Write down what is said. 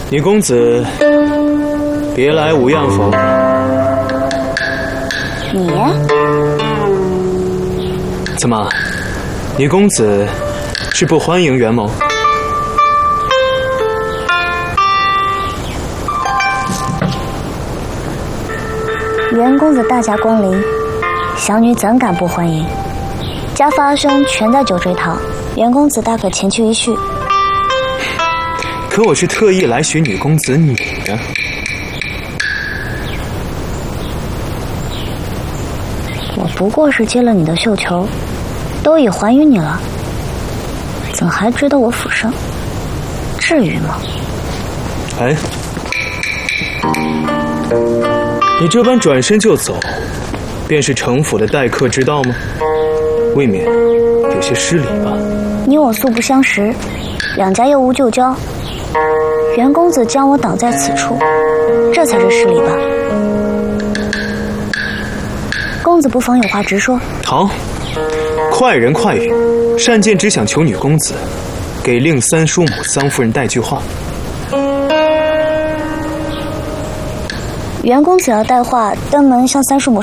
女公子，别来无恙否？ 你？ 怎么，女公子是不欢迎袁某？ 袁公子大驾光临，小女怎敢不欢迎？家父阿兄全在九锥堂，袁公子大可前去一叙。 可我是特意来寻女公子你的。 我不过是接了你的绣球，都已还于你了，怎还追到我府上？至于吗？ 哎，你这般转身就走，便是城府的待客之道吗？未免有些失礼吧。 你我素不相识，两家又无旧交，袁公子将我挡在此处，这才是失礼吧。公子不妨有话直说。 好，快人快语，单剑只想求女公子给令三叔母桑夫人带句话。 袁公子要带话登门向三叔母